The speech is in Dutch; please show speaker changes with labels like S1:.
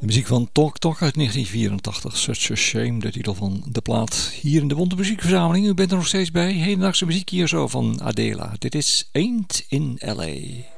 S1: De muziek van Talk Talk uit 1984, Such a Shame, de titel van de plaat. Hier in de Bonte Muziekverzameling, u bent er nog steeds bij. Hedendaagse muziek hier zo van Adela. Dit is Ain't in L.A.